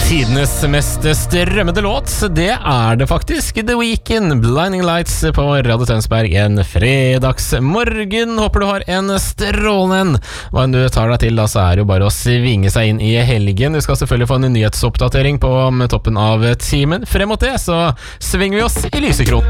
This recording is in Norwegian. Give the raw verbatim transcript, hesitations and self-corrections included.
Tidenes mest strømmede låt, det er det faktisk. The Weeknd, Blinding Lights på Radio Tønsberg en fredagsmorgen. Håper du har en strålende en. Hva enn du tar deg til, da, så er det jo bare å svinge seg inn i helgen. Du skal selvfølgelig få en nyhetsoppdatering på toppen av timen. Frem mot det så svinger vi oss i lysekron.